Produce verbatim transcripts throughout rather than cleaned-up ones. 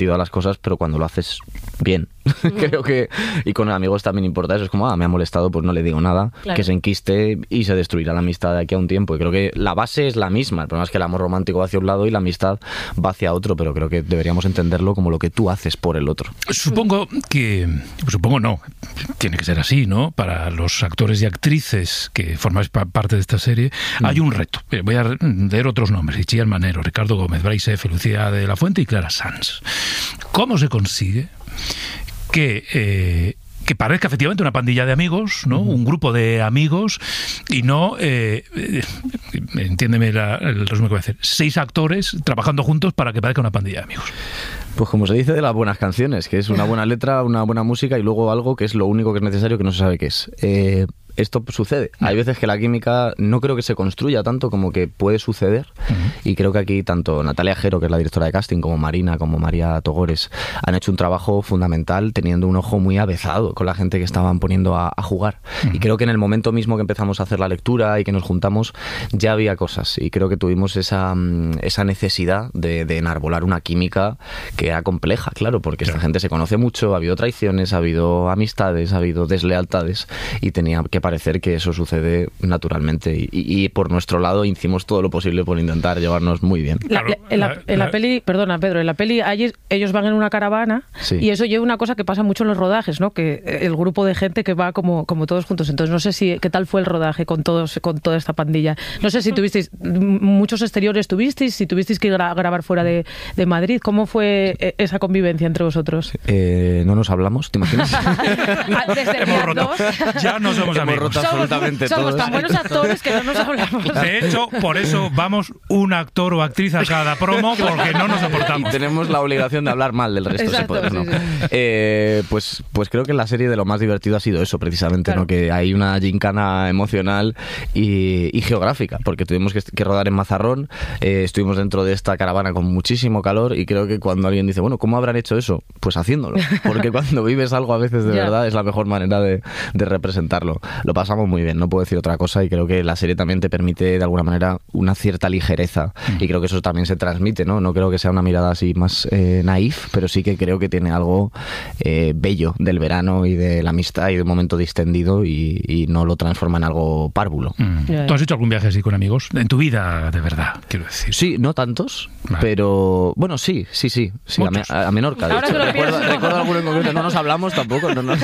sentido a las cosas, pero cuando lo haces bien. Creo que, y con amigos también importa eso, es como, ah, me ha molestado, pues no le digo nada, claro. Que se enquiste y se destruirá la amistad de aquí a un tiempo. Y creo que la base es la misma, el problema es que el amor romántico va hacia un lado y la amistad va hacia otro, pero creo que deberíamos entenderlo como lo que tú haces por el otro. Supongo que, supongo no, tiene que ser así, ¿no? Para los actores y actrices que formáis parte de esta serie, mm. hay un reto. Voy a leer otros nombres: Itziar Manero, Ricardo Gómez, Brais F., Lucía de la Fuente y Clara Sanz. ¿Cómo se consigue que eh, que parezca efectivamente una pandilla de amigos, ¿no? Uh-huh. Un grupo de amigos y no, eh, eh, entiéndeme la, el resumen que voy a hacer, seis actores trabajando juntos para que parezca una pandilla de amigos? Pues como se dice de las buenas canciones, que es una buena letra, una buena música y luego algo que es lo único que es necesario que no se sabe qué es. Eh, esto sucede. Hay veces que la química no creo que se construya tanto como que puede suceder, uh-huh. y creo que aquí tanto Natalia Jero, que es la directora de casting, como Marina, como María Togores, han hecho un trabajo fundamental teniendo un ojo muy avezado con la gente que estaban poniendo a, a jugar. Uh-huh. Y creo que en el momento mismo que empezamos a hacer la lectura y que nos juntamos, ya había cosas y creo que tuvimos esa, esa necesidad de, de enarbolar una química que era compleja, claro, porque claro. esta gente se conoce mucho, ha habido traiciones, ha habido amistades, ha habido deslealtades y tenía que parecer que eso sucede naturalmente y, y, y por nuestro lado hicimos todo lo posible por intentar llevarnos muy bien. La, la, en, la, en la peli, perdona Pedro, en la peli ayer, ellos van en una caravana, sí. y eso lleva una cosa que pasa mucho en los rodajes, ¿no? Que el grupo de gente que va como, como todos juntos. Entonces no sé si qué tal fue el rodaje con todos, con toda esta pandilla. No sé si tuvisteis muchos exteriores, tuvisteis, si tuvisteis que gra- grabar fuera de, de Madrid. ¿Cómo fue esa convivencia entre vosotros? Eh, no nos hablamos, ¿te imaginas? Desde el día dos ya no somos amigos. Absolutamente somos, somos todos. tan buenos actores que no nos hablamos. De hecho, por eso vamos un actor o actriz a cada promo, porque no nos soportamos. Y tenemos la obligación de hablar mal del resto. Exacto, si podemos, sí, ¿no? sí. Eh, pues, pues creo que en la serie de lo más divertido ha sido eso, precisamente, claro. ¿no? Que hay una gincana emocional y, y geográfica, porque tuvimos que, que rodar en Mazarrón, eh, estuvimos dentro de esta caravana con muchísimo calor y creo que cuando alguien dice, bueno, ¿cómo habrán hecho eso? Pues haciéndolo, porque cuando vives algo a veces de yeah. verdad es la mejor manera de, de representarlo. Lo pasamos muy bien, no puedo decir otra cosa y creo que la serie también te permite de alguna manera una cierta ligereza y creo que eso también se transmite, ¿no? No creo que sea una mirada así más eh, naif, pero sí que creo que tiene algo eh, bello del verano y de la amistad y de un momento distendido y, y no lo transforma en algo párvulo. Mm. Yeah. ¿Tú has hecho algún viaje así con amigos? En tu vida, de verdad, quiero decir. Sí, no tantos, vale. pero bueno, sí, sí, sí, sí a, me, a Menorca, de Ahora hecho. Recuerdo, pienso, recuerdo alguno en concreto, no nos hablamos tampoco, no, no.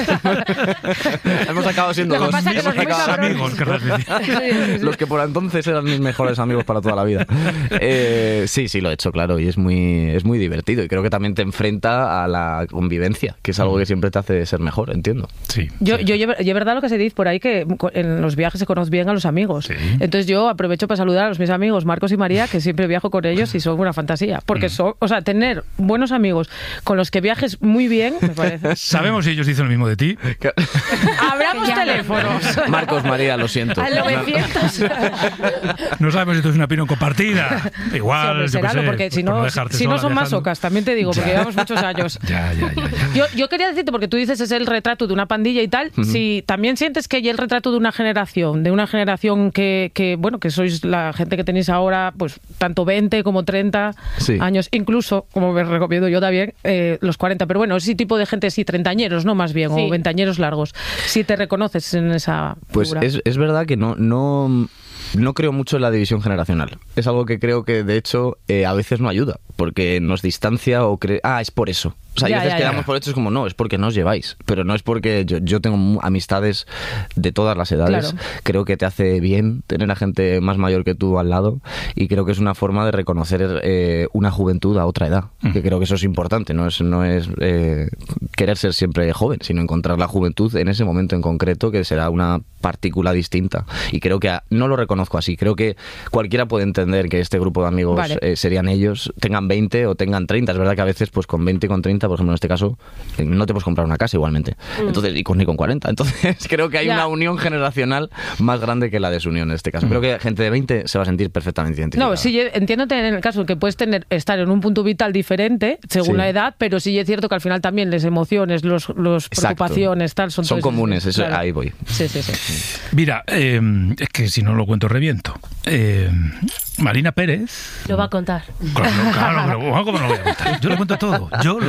Hemos acabado siendo lo dos. Pasa que Hemos acabado... amigos, querrás decir. Sí, sí, sí. Los que por entonces eran mis mejores amigos para toda la vida. Eh, sí, sí, lo he hecho, claro, y es muy, es muy divertido y creo que también te enfrenta a la convivencia, que es algo que siempre te hace ser mejor, entiendo. Sí. Yo, sí. yo, yo, es verdad lo que se dice por ahí, que en los viajes se conoce bien a los amigos. Sí. Entonces yo aprovecho para saludar a los mis amigos Marcos y María, que siempre viajo con ellos y son una fantasía, porque son, o sea, tener buenos amigos con los que viajes muy bien, me parece. ¿Sabemos si ellos dicen lo mismo de ti? Abramos teléfonos. Marcos, María, lo siento. Al novecientos. No sabemos si esto es una opinión compartida. Igual, sí, hombre, será, yo qué sé, porque si no, si no son masocas, también te digo, porque llevamos muchos años. Ya, ya, ya, ya. Yo, yo quería decirte, porque tú dices es el retrato de una pandilla y tal, uh-huh. si también sientes que hay el retrato de una generación, de una generación que, que, bueno, que sois la gente que tenéis ahora, pues tanto veinte como treinta sí. años, incluso, como me recomiendo yo también, eh, los cuarenta, pero bueno, ese tipo de gente, sí, treintañeros, ¿no? Más bien, sí. o veintañeros largos. Si te reconoces en esa Pues figura. es, es verdad que no... no... No creo mucho en la división generacional. Es algo que creo que, de hecho, eh, a veces no ayuda, porque nos distancia o cree... Ah, es por eso. O sea, ya, hay veces ya, que damos ya. por hecho, es como, no, es porque no os lleváis. Pero no es porque yo, yo tengo amistades de todas las edades. Claro. Creo que te hace bien tener a gente más mayor que tú al lado y creo que es una forma de reconocer eh, una juventud a otra edad. Mm. Que creo que eso es importante. No es, no es eh, querer ser siempre joven, sino encontrar la juventud en ese momento en concreto que será una partícula distinta. Y creo que a, no lo reconozco así. Creo que cualquiera puede entender que este grupo de amigos vale. eh, serían ellos, tengan veinte o tengan treinta. Es verdad que a veces pues con veinte y con treinta, por ejemplo, en este caso, no te puedes comprar una casa igualmente. Mm. Entonces, y con, ni con cuarenta. Entonces, creo que hay yeah. una unión generacional más grande que la desunión en este caso. Mm. Creo que gente de veinte se va a sentir perfectamente identificada. No, sí, entiéndote en el caso que puedes tener estar en un punto vital diferente según sí. la edad, pero sí es cierto que al final también las emociones, los, los preocupaciones, tal, son, son comunes. Eso, eso, claro. Ahí voy. Sí, sí, sí. Mira, eh, es que si no lo cuento reviento. Eh, Marina Pérez. Lo va a contar. Claro, claro, pero ¿cómo no lo voy a contar? Yo lo cuento todo. Yo